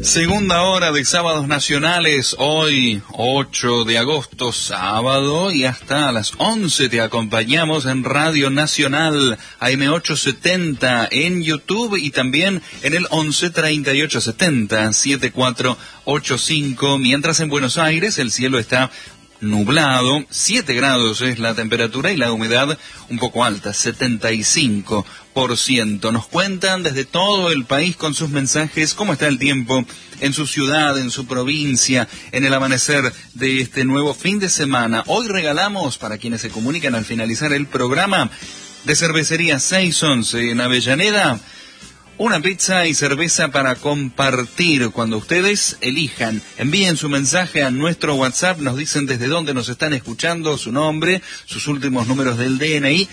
Segunda hora de Sábados Nacionales, hoy 8 de agosto, sábado, y hasta las 11 te acompañamos en Radio Nacional, AM870, en YouTube y también en el 11 3870 7485, mientras en Buenos Aires el cielo está nublado, 7 grados es la temperatura y la humedad un poco alta, 75%. Nos cuentan desde todo el país con sus mensajes cómo está el tiempo en su ciudad, en su provincia, en el amanecer de este nuevo fin de semana. Hoy regalamos, para quienes se comunican al finalizar el programa, de Cervecería 611 en Avellaneda, una pizza y cerveza para compartir. Cuando ustedes elijan, envíen su mensaje a nuestro WhatsApp, nos dicen desde dónde nos están escuchando, su nombre, sus últimos números del DNI